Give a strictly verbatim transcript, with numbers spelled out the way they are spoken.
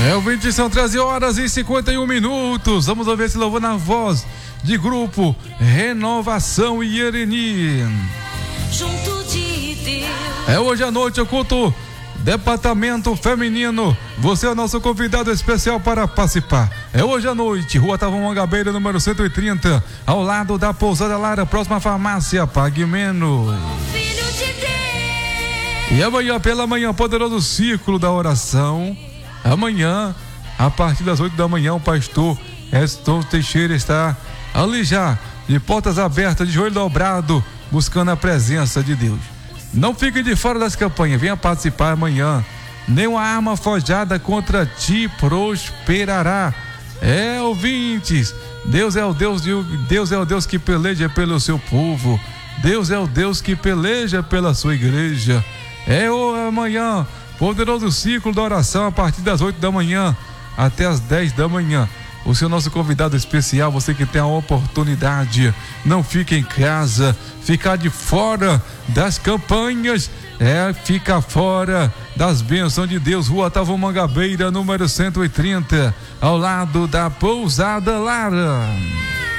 É, o vinte são treze horas e cinquenta e um minutos. Vamos ouvir esse louvor na voz de grupo Renovação e Ireni. Junto de Deus. É hoje à noite o culto Departamento Feminino. Você é o nosso convidado especial para participar. É hoje à noite, Rua Tavão Mangabeira, número cento e trinta, ao lado da Pousada Lara, próxima à farmácia. Pague menos. Filho de Deus. E amanhã pela manhã, poderoso ciclo da oração. Amanhã, a partir das oito da manhã, o pastor Eston Teixeira está ali já, de portas abertas, de joelho dobrado, buscando a presença de Deus. Não fique de fora das campanhas, venha participar amanhã. Nenhuma arma forjada contra ti prosperará. É, ouvintes, Deus é o Deus de, Deus é o Deus que peleja pelo seu povo. Deus é o Deus que peleja pela sua igreja. É o amanhã, poderoso ciclo da oração, a partir das oito da manhã até as dez da manhã. O seu nosso convidado especial, você que tem a oportunidade, não fique em casa, ficar de fora das campanhas, é, fica fora das bênçãos de Deus. Rua Tavão Mangabeira, número cento e trinta, ao lado da Pousada Lara.